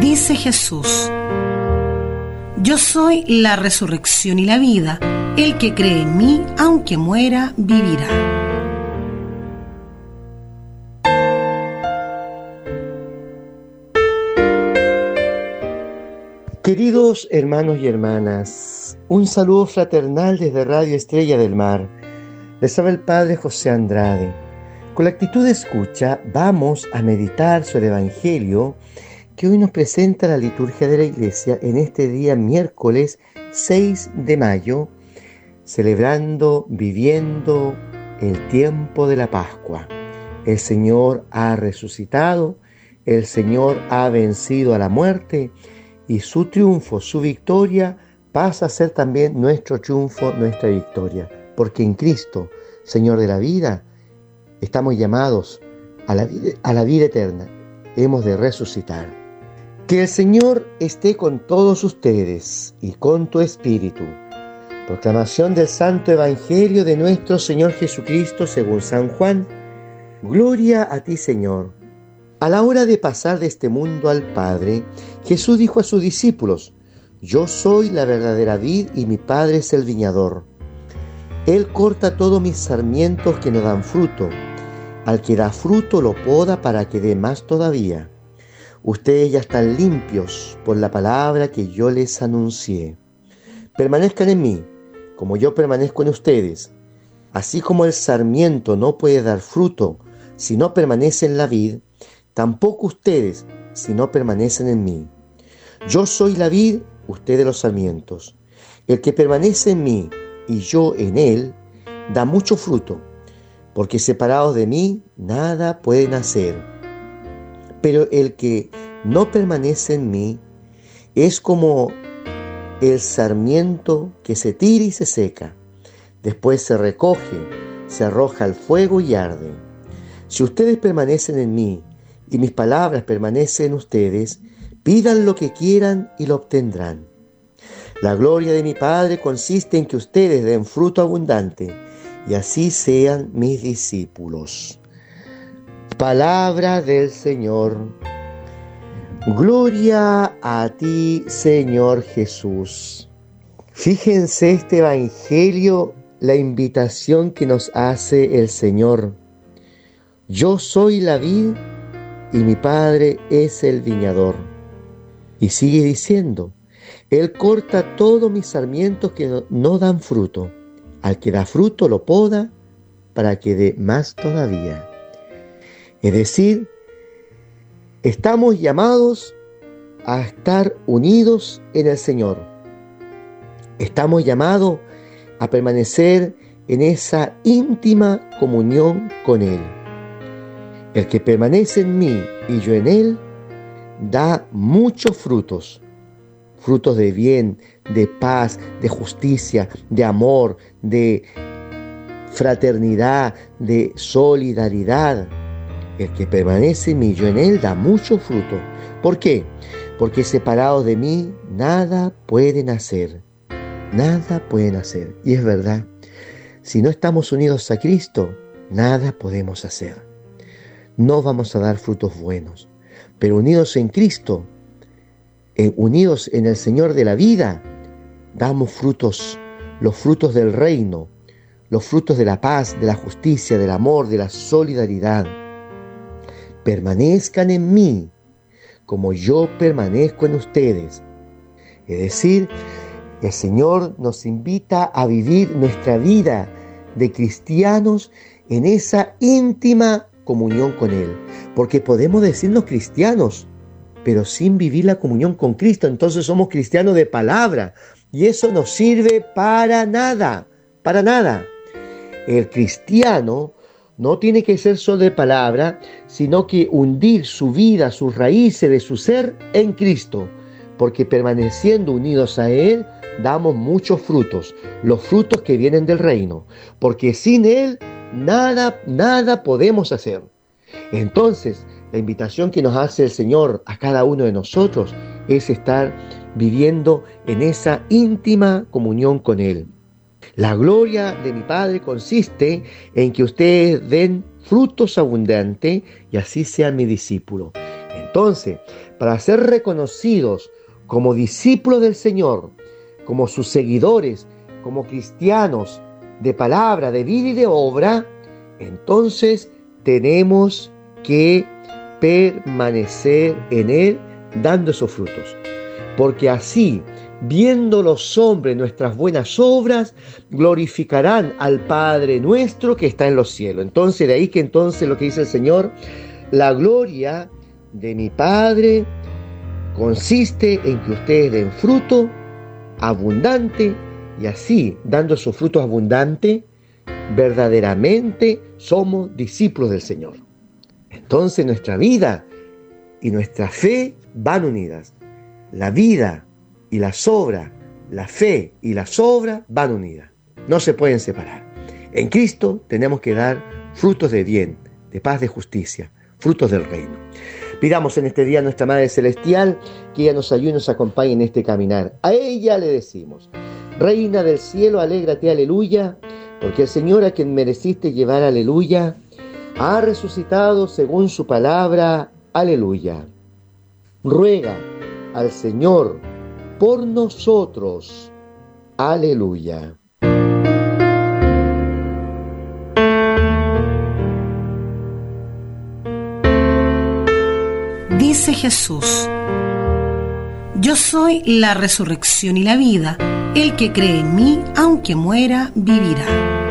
Dice Jesús: yo soy la resurrección y la vida. El que cree en mí, aunque muera, vivirá. Queridos hermanos y hermanas, un saludo fraternal desde Radio Estrella del Mar. Les habla el Padre José Andrade. Con la actitud de escucha vamos a meditar sobre el Evangelio que hoy nos presenta la liturgia de la Iglesia en este día miércoles 6 de mayo, celebrando, viviendo el tiempo de la Pascua. El Señor ha resucitado, el Señor ha vencido a la muerte y su triunfo, su victoria, pasa a ser también nuestro triunfo, nuestra victoria. Porque en Cristo, Señor de la vida, estamos llamados a la vida eterna. Hemos de resucitar. Que el Señor esté con todos ustedes y con tu espíritu. Proclamación del Santo Evangelio de nuestro Señor Jesucristo según San Juan. Gloria a ti, Señor. A la hora de pasar de este mundo al Padre, Jesús dijo a sus discípulos: yo soy la verdadera vid y mi Padre es el viñador. Él corta todos mis sarmientos que no dan fruto. Al que da fruto lo poda para que dé más todavía. Ustedes ya están limpios por la palabra que yo les anuncié. Permanezcan en mí, como yo permanezco en ustedes. Así como el sarmiento no puede dar fruto si no permanece en la vid, tampoco ustedes si no permanecen en mí. Yo soy la vid, ustedes los sarmientos. El que permanece en mí y yo en él, da mucho fruto, porque separados de mí nada pueden hacer. Pero el que no permanece en mí es como el sarmiento que se tira y se seca. Después se recoge, se arroja al fuego y arde. Si ustedes permanecen en mí y mis palabras permanecen en ustedes, pidan lo que quieran y lo obtendrán. La gloria de mi Padre consiste en que ustedes den fruto abundante y así sean mis discípulos. Palabra del Señor. Gloria a ti, Señor Jesús. Fíjense este Evangelio, la invitación que nos hace el Señor. Yo soy la vid y mi Padre es el viñador. Y sigue diciendo: Él corta todos mis sarmientos que no dan fruto. Al que da fruto lo poda para que dé más todavía. Es decir, estamos llamados a estar unidos en el Señor. Estamos llamados a permanecer en esa íntima comunión con Él. El que permanece en mí y yo en Él, da muchos frutos. Frutos de bien, de paz, de justicia, de amor, de fraternidad, de solidaridad. El que permanece en mí y yo en él da mucho fruto. ¿Por qué? Porque separados de mí nada pueden hacer. Nada pueden hacer. Y es verdad. Si no estamos unidos a Cristo, nada podemos hacer. No vamos a dar frutos buenos. Pero unidos en Cristo, unidos en el Señor de la vida, damos frutos, los frutos del reino, los frutos de la paz, de la justicia, del amor, de la solidaridad. Permanezcan en mí, como yo permanezco en ustedes. Es decir, el Señor nos invita a vivir nuestra vida de cristianos en esa íntima comunión con Él. Porque podemos decirnos cristianos, pero sin vivir la comunión con Cristo. Entonces somos cristianos de palabra. Y eso no sirve para nada, para nada. El cristiano no tiene que ser solo de palabra, sino que hundir su vida, sus raíces de su ser en Cristo. Porque permaneciendo unidos a Él, damos muchos frutos, los frutos que vienen del reino. Porque sin Él, nada podemos hacer. Entonces, la invitación que nos hace el Señor a cada uno de nosotros es estar viviendo en esa íntima comunión con Él. La gloria de mi Padre consiste en que ustedes den frutos abundantes y así sean mis discípulos. Entonces, para ser reconocidos como discípulos del Señor, como sus seguidores, como cristianos de palabra, de vida y de obra, entonces tenemos que permanecer en Él dando esos frutos. Porque así, viendo los hombres nuestras buenas obras, glorificarán al Padre nuestro que está en los cielos. Entonces, de ahí que entonces lo que dice el Señor, la gloria de mi Padre consiste en que ustedes den fruto abundante, y así, dando esos frutos abundantes, verdaderamente somos discípulos del Señor. Entonces nuestra vida y nuestra fe van unidas. La vida y las obras, la fe y las obras van unidas. No se pueden separar. En Cristo tenemos que dar frutos de bien, de paz, de justicia, frutos del reino. Pidamos en este día a nuestra Madre Celestial que ella nos ayude y nos acompañe en este caminar. A ella le decimos: Reina del cielo, alégrate, aleluya, porque el Señor, a quien mereciste llevar, aleluya, ha resucitado según su palabra, aleluya. Ruega al Señor por nosotros, aleluya. Dice Jesús: yo soy la resurrección y la vida. El que cree en mí, aunque muera, vivirá.